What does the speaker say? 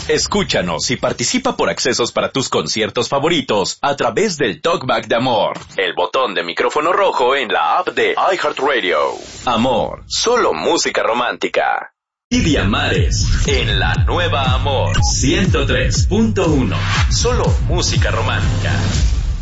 Escúchanos y participa por accesos para tus conciertos favoritos a través del Talkback de Amor, el botón de micrófono rojo en la app de iHeartRadio. Amor, solo música romántica. Y Diamares, en la nueva Amor 103.1, solo música romántica.